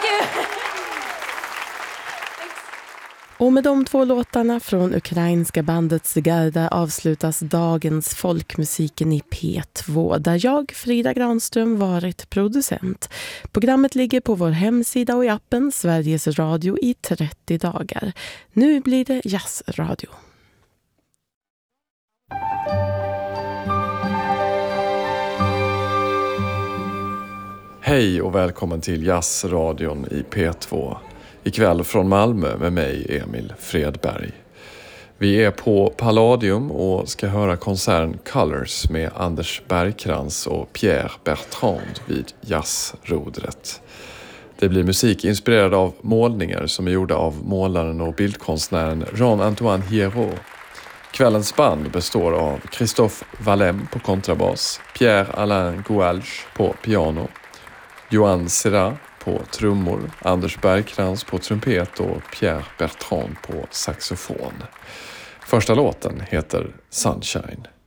you. Och med de 2 låtarna från ukrainska bandet Zygarda avslutas dagens Folkmusiken i P2, där jag, Frida Granström, varit producent. Programmet ligger på vår hemsida och i appen Sveriges Radio i 30 dagar. Nu blir det jazzradio. Hej och välkommen till Jazzradion i P2. Ikväll från Malmö med mig, Emil Fredberg. Vi är på Palladium och ska höra konserten Colors med Anders Bergkrans och Pierre Bertrand vid jazzrodret. Det blir musik inspirerad av målningar som är gjorda av målaren och bildkonstnären Jean-Antoine Hieraut. Kvällens band består av Christophe Wallem på kontrabas, Pierre-Alain Goualch på piano, Johan Serra på trummor, Anders Bergkrans på trumpet och Pierre Bertrand på saxofon. Första låten heter Sunshine.